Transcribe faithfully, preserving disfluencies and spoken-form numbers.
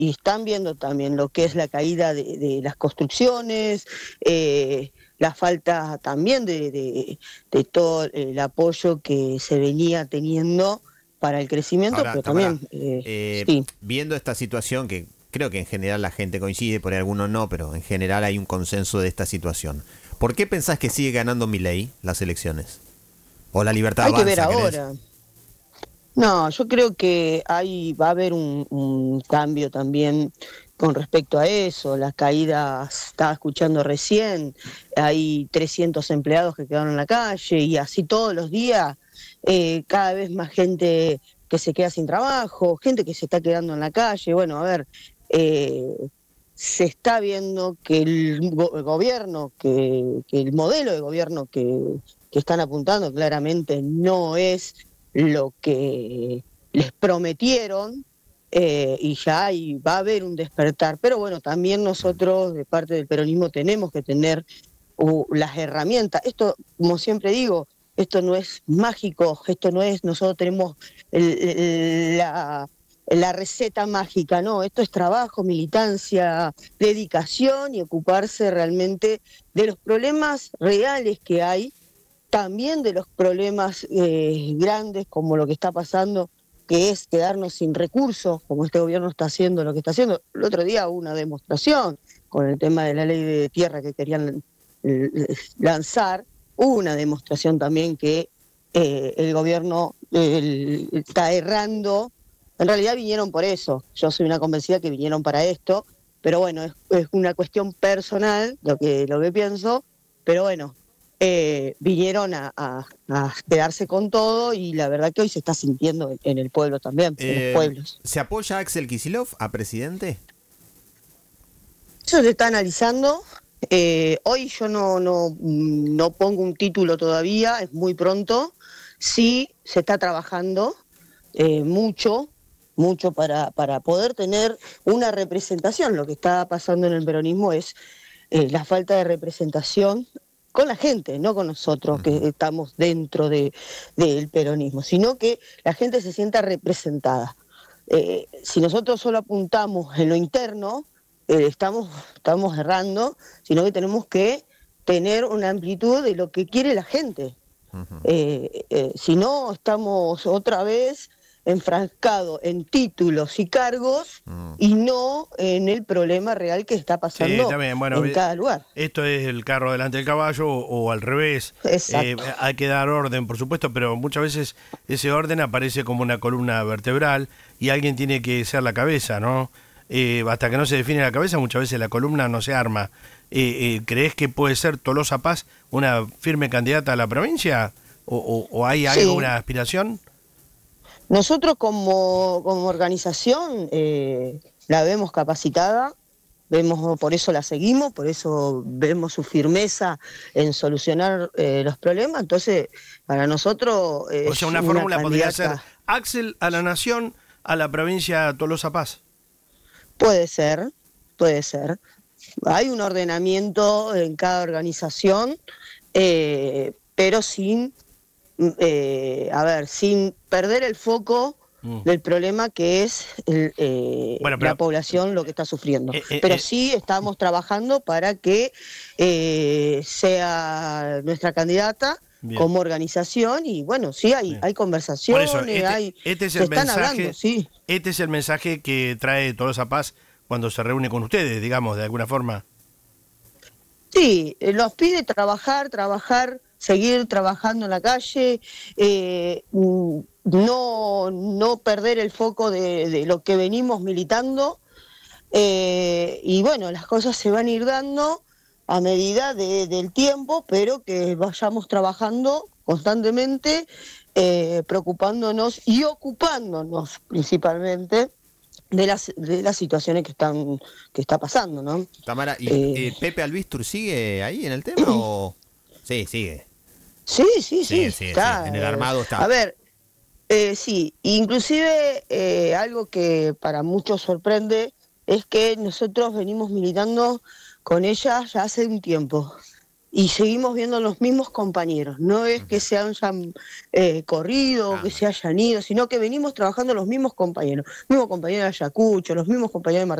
y están viendo también lo que es la caída de, de las construcciones, eh, la falta también de, de, de todo el apoyo que se venía teniendo para el crecimiento, Ahora, pero Tamara, también, eh, eh, sí. viendo esta situación, que creo que en general la gente coincide, por ahí algunos no, pero en general hay un consenso de esta situación. ¿Por qué pensás que sigue ganando Milei las elecciones? ¿O la Libertad Hay que ver Avanza, querés? ahora. No, yo creo que ahí va a haber un, un cambio también con respecto a eso. Las caídas, estaba escuchando recién, hay trescientos empleados que quedaron en la calle y así todos los días, eh, cada vez más gente que se queda sin trabajo, gente que se está quedando en la calle. Bueno, a ver, eh, se está viendo que el go- gobierno, que, que el modelo de gobierno que, que están apuntando claramente no es lo que les prometieron, eh, y ya hay, va a haber un despertar. Pero bueno, también nosotros de parte del peronismo tenemos que tener uh, las herramientas. Esto, como siempre digo, esto no es mágico, esto no es, nosotros tenemos el, el, la, la receta mágica, no, esto es trabajo, militancia, dedicación y ocuparse realmente de los problemas reales que hay, también de los problemas eh, grandes como lo que está pasando, que es quedarnos sin recursos, como este gobierno está haciendo lo que está haciendo. El otro día hubo una demostración con el tema de la ley de tierra que querían eh, lanzar, hubo una demostración también que eh, el gobierno eh, el, está errando. En realidad vinieron por eso, yo soy una convencida que vinieron para esto, pero bueno, es, es una cuestión personal lo que, lo que pienso, pero bueno, eh, vinieron a, a, a quedarse con todo y la verdad que hoy se está sintiendo en, en el pueblo también, en los Eh, pueblos. ¿Se apoya a Axel Kicillof a presidente? Eso se está analizando. Eh, hoy yo no, no, no pongo un título todavía, es muy pronto. Sí se está trabajando eh, mucho, mucho para, para poder tener una representación. Lo que está pasando en el peronismo es eh, la falta de representación con la gente, no con nosotros que estamos dentro de, del peronismo, sino que la gente se sienta representada. Eh, si nosotros solo apuntamos en lo interno, eh, estamos, estamos errando, sino que tenemos que tener una amplitud de lo que quiere la gente. Eh, eh, si no, estamos otra vez enfrascados en títulos y cargos Mm. y no en el problema real que está Sí, pasando también, bueno, en eh, cada lugar. esto es el carro delante del caballo o, o al revés. Eh, Exacto. hay que dar orden, por supuesto, pero muchas veces ese orden aparece como una columna vertebral y alguien tiene que ser la cabeza, ¿no? Eh, hasta que no se define la cabeza, muchas veces la columna no se arma. Eh, eh, ¿Crees que puede ser Tolosa Paz una firme candidata a la provincia? ¿O, o, o hay algo, Sí, una aspiración? nosotros como, como organización eh, la vemos capacitada, vemos, por eso la seguimos, por eso vemos su firmeza en solucionar eh, los problemas. Entonces, para nosotros O sea, es una una fórmula podría ser candidata. Axel a la Nación, a la provincia Tolosa Paz. Puede ser, puede ser. Hay un ordenamiento en cada organización, eh, pero sin, eh, a ver, sin perder el foco Mm. del problema que es el, eh, Bueno, la pero... población lo que está sufriendo. eh, eh, Pero eh, sí estamos trabajando para que eh, sea nuestra candidata bien. como organización y bueno, sí hay, Bien. hay Por eso, conversaciones, este, hay, este es se el están hablando, mensaje, sí. este es el mensaje que trae Tolosa Paz cuando se reúne con ustedes, digamos, de alguna forma. Sí, eh, nos pide trabajar, trabajar, seguir trabajando en la calle, eh, mm, no, no perder el foco de, de lo que venimos militando, eh, y bueno, las cosas se van a ir dando a medida de- del tiempo, pero que vayamos trabajando constantemente, eh, preocupándonos y ocupándonos principalmente de las, de las situaciones que están, que está pasando, ¿no? Tamara, ¿y Eh, eh, Pepe Albistur sigue ahí en el tema o...? Sí, sigue. Sí, sí, sí, Sigue, sigue, sigue. está. En el eh, armado a está. ver, eh, sí, inclusive eh, algo que para muchos sorprende es que nosotros venimos militando con ella ya hace un tiempo. y seguimos viendo los mismos compañeros. No es que se hayan eh, corrido, Ah, que se hayan ido, sino que venimos trabajando los mismos compañeros. Mismos compañeros de Ayacucho, los mismos compañeros de Mar